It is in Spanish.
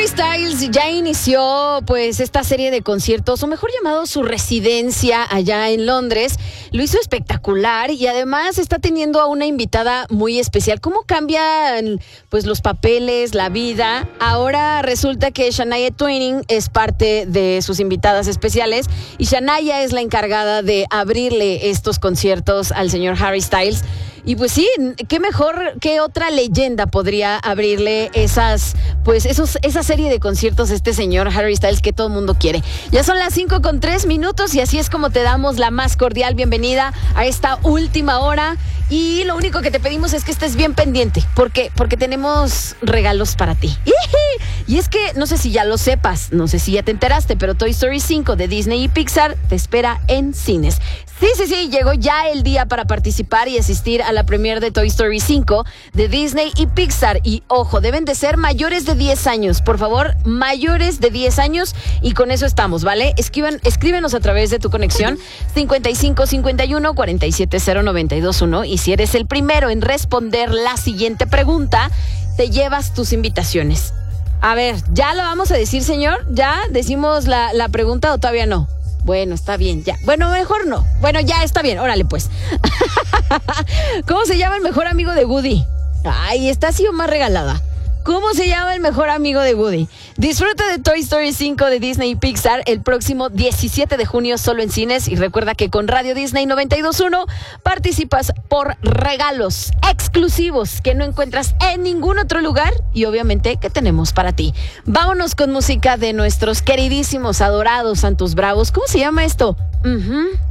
Styles ya inició pues esta serie de conciertos, o mejor llamado su residencia allá en Londres. Lo hizo espectacular y además está teniendo a una invitada muy especial. ¿Cómo cambian pues los papeles, la vida? Ahora resulta que Shania Twain es parte de sus invitadas especiales y Shania es la encargada de abrirle estos conciertos al señor Harry Styles. Y pues sí, qué mejor que otra leyenda podría abrirle esa serie de conciertos a este señor Harry Styles que todo el mundo quiere. Ya son las 5:03 y así es como te damos la más cordial bienvenida a esta última hora. Y lo único que te pedimos es que estés bien pendiente, porque tenemos regalos para ti. Y es que, no sé si ya lo sepas, no sé si ya te enteraste, pero Toy Story 5 de Disney y Pixar te espera en cines. Sí, llegó ya el día para participar y asistir a la premiere de Toy Story 5 de Disney y Pixar. Y ojo, deben de ser mayores de 10 años, por favor, mayores de 10 años y con eso estamos, ¿vale? Escríbenos a través de tu conexión 5551-470-921 y si eres el primero en responder la siguiente pregunta, te llevas tus invitaciones. A ver, ¿ya lo vamos a decir, señor? ¿Ya decimos la pregunta o todavía no? Bueno, está bien, ya. Bueno, mejor no. Bueno, ya está bien, órale pues. ¿Cómo se llama el mejor amigo de Woody? Ay, esta ha sido más regalada. ¿Cómo se llama el mejor amigo de Woody? Disfruta de Toy Story 5 de Disney y Pixar el próximo 17 de junio solo en cines. Y recuerda que con Radio Disney 92.1 participas por regalos exclusivos que no encuentras en ningún otro lugar y obviamente que tenemos para ti. Vámonos con música de nuestros queridísimos, adorados Santos Bravos. ¿Cómo se llama esto?